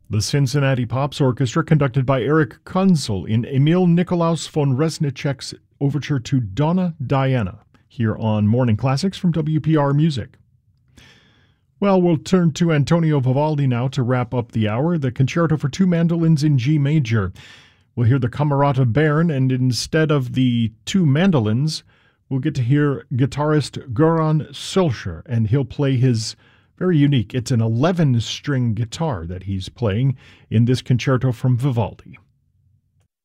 The Cincinnati Pops Orchestra, conducted by Eric Kunzel in Emil Nikolaus von Resnicek's overture to Donna Diana, here on Morning Classics from WPR Music. Well, we'll turn to Antonio Vivaldi now to wrap up the hour, the Concerto for Two Mandolins in G Major. We'll hear the Camerata Bern, and instead of the two mandolins, we'll get to hear guitarist Goran Sulcher, and he'll play his very unique, it's an 11-string guitar that he's playing in this concerto from Vivaldi.